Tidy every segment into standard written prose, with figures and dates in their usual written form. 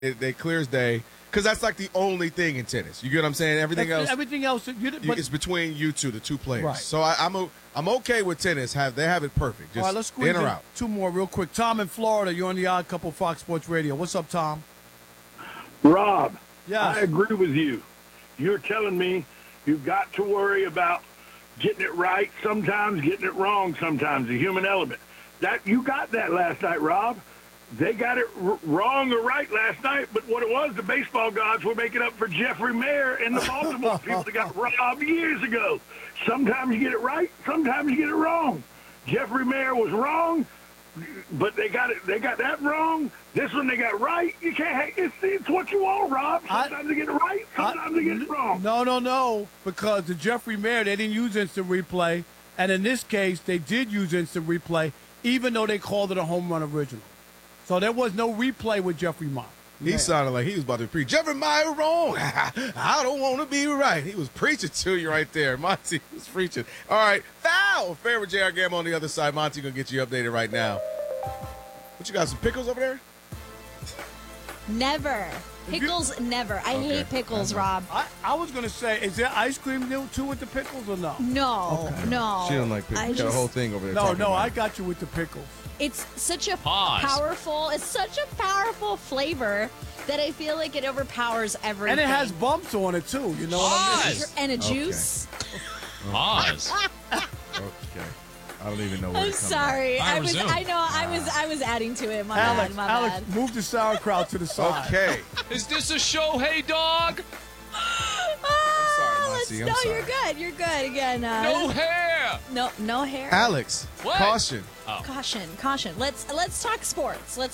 they clear as day. Because that's like the only thing in tennis. You get what I'm saying? Everything else it's between you two, the two players. Right. So I'm okay with tennis. They have it perfect. Just all right, let's squeeze in or in out. two more real quick. Tom in Florida, you're on the Odd Couple Fox Sports Radio. What's up, Tom? Rob, yes. I agree with you. You're telling me you've got to worry about getting it right sometimes, getting it wrong sometimes, the human element. You got that last night, Rob. They got it wrong or right last night, but what it was, the baseball gods were making up for Jeffrey Mayer and the Baltimore people that got robbed years ago. Sometimes you get it right, sometimes you get it wrong. Jeffrey Mayer was wrong, but they got that wrong. This one they got right. You can't. It's what you want, Rob. Sometimes they get it right, sometimes they get it wrong. No, because the Jeffrey Mayer, they didn't use instant replay, and in this case, they did use instant replay, even though they called it a home run original. So there was no replay with Jeffrey Mayer. He sounded like he was about to preach. Jeffrey Mayer wrong. I don't want to be right. He was preaching to you right there. Monty was preaching. All right, foul. Fair with J.R. Gamble on the other side. Monty going to get you updated right now. What, you got some pickles over there? Never. Pickles, never. I hate pickles, Rob. I was going to say, is there ice cream too with the pickles or no? No. She don't like pickles. Got a whole thing over there. No, I got you with the pickles. It's such a powerful flavor that I feel like it overpowers everything. And it has bumps on it too. You know what I mean? And a juice. Pause. Okay. I don't even know where I'm sorry. I was adding to it. My bad. Alex, move the sauerkraut to the side. Okay. Is this a show, hey dog? I'm sorry. You're good. Again. No hair. No hair. Alex, what? Caution. Oh. Caution. Let's talk sports. We'll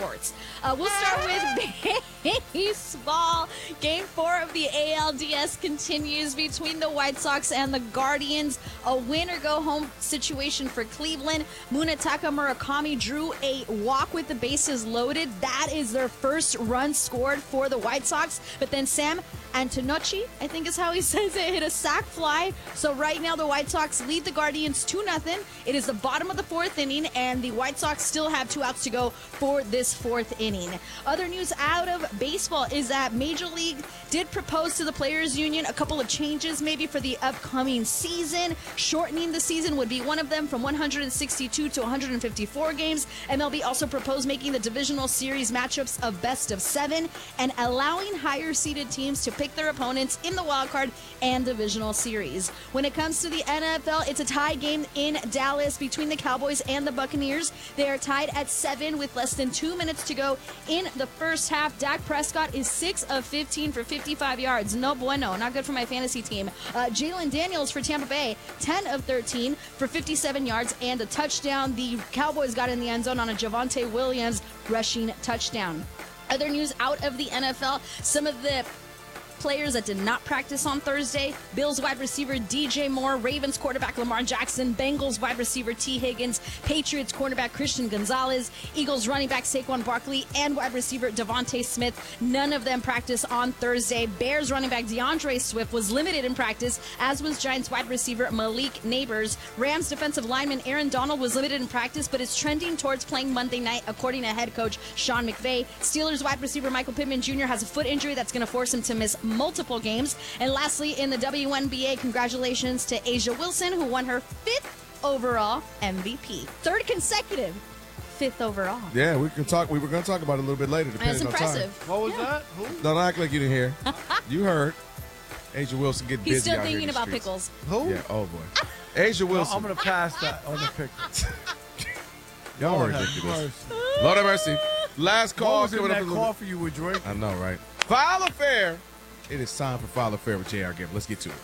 start with baseball. Game 4 of the ALDS continues between the White Sox and the Guardians. A win-or-go-home situation for Cleveland. Munetaka Murakami drew a walk with the bases loaded. That is their first run scored for the White Sox. But then Sam Antonocci, I think is how he says it, hit a sac fly. So right now the White Sox lead the Guardians 2-0. It is the bottom of the 4th inning, and the White Sox still have 2 outs to go for this 4th inning. Other news out of baseball is that Major League did propose to the Players Union a couple of changes maybe for the upcoming season. Shortening the season would be one of them, from 162 to 154 games. MLB also proposed making the divisional series matchups of best of 7 and allowing higher-seeded teams to pick their opponents in the wild card and divisional series. When it comes to the NFL, it's a tie game in Dallas between the Cowboys and the Buccaneers. They are tied at 7 with less than 2 minutes to go in the first half. Dak Prescott is 6 of 15 for 55 yards. No bueno. Not good for my fantasy team. Jalen Daniels for Tampa Bay, 10 of 13 for 57 yards and a touchdown. The Cowboys got in the end zone on a Javonte Williams rushing touchdown. Other news out of the NFL, some of the players that did not practice on Thursday: Bills wide receiver DJ Moore, Ravens quarterback Lamar Jackson, Bengals wide receiver T. Higgins, Patriots cornerback Christian Gonzalez, Eagles running back Saquon Barkley, and wide receiver Devontae Smith. None of them practiced on Thursday. Bears running back DeAndre Swift was limited in practice, as was Giants wide receiver Malik Neighbors. Rams defensive lineman Aaron Donald was limited in practice, but is trending towards playing Monday night, according to head coach Sean McVay. Steelers wide receiver Michael Pittman Jr. has a foot injury that's going to force him to miss multiple games. And lastly, in the WNBA, congratulations to A'ja Wilson, who won her 5th overall MVP. 3rd consecutive 5th overall. Yeah, we were going to talk about it a little bit later. That's impressive. What was that? Who? Don't act like you didn't hear. You heard. A'ja Wilson getting busy. He's still out thinking here in the about streets. pickles. Who? Yeah, oh boy. A'ja Wilson. I'm going to pass that on the pickles. Y'all are ridiculous. Lord have mercy. Last call. What was in that coffee you were drinking? I know, right? File Affair. It is time for File Affair with J.R. Gamble. Let's get to it.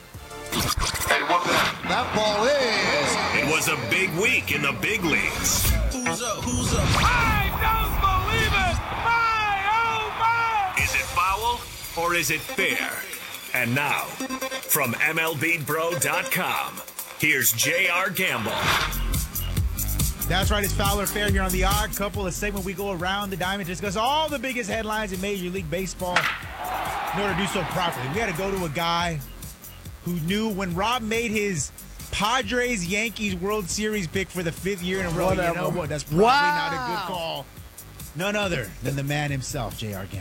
That ball is. It was a big week in the big leagues. Who's up? I don't believe it! My, oh my! Is it foul or is it fair? And now, from MLBBro.com, here's J.R. Gamble. That's right, it's Foul or Fair here on the Odd Couple, a segment we go around the diamond, discuss all the biggest headlines in Major League Baseball. In order to do so properly, we had to go to a guy who knew when Rob made his Padres-Yankees World Series pick for the 5th year in a row. Whatever. You know what? That's probably not a good call. None other than the man himself, J.R.